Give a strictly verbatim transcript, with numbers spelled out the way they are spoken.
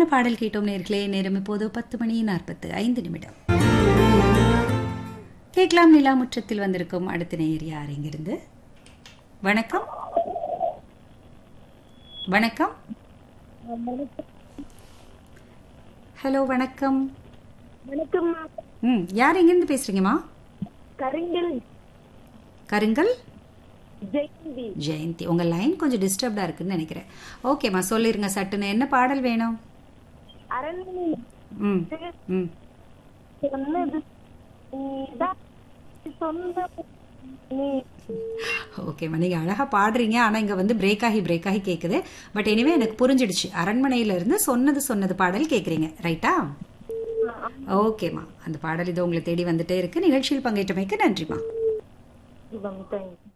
பாடல் கேட்டோம் நேர்களே. நேரம் இப்போது பத்து மணி நாற்பத்து ஐந்து நிமிடம். கேட்கலாம் நிலா முற்றத்தில் வந்திருக்கும் அடுத்த நேயர் யார் இங்கிருந்து? வணக்கம் வணக்கம். ஹலோ வணக்கம். வணக்கம். ம் யார் எங்கிருந்து பேசுறீங்கம்மா? கருங்கல் கருங்கல் ஜெயந்தி. ஜெயந்தி. உங்க லைன் கொஞ்சம் டிஸ்டர்ப்டா இருக்குன்னு நினைக்கிறேன். ஓகேம்மா சொல்லிருங்க சட்டுன்னு என்ன பாடல் வேணும்? அரண்மனை ம் ம் சொன்னது நீதான் சொன்னது நீ. ஓகேம்மா நீங்க அழகா பாடுறீங்க. ஆனா இங்க வந்து பிரேக் ஆகி பிரேக் ஆகி கேக்குது. பட் எனிவே எனக்கு புரிஞ்சிடுச்சு. அரண்மனையில இருந்து சொன்னது சொன்னது பாடல் கேக்குறீங்க, ரைட்டா? ஓகேம்மா அந்த பாடல் இது உங்களை தேடி வந்துட்டே இருக்கு. நிகழ்ச்சியில் பங்கேற்றமைக்கு நன்றிம்மா. தேங்க்யூ.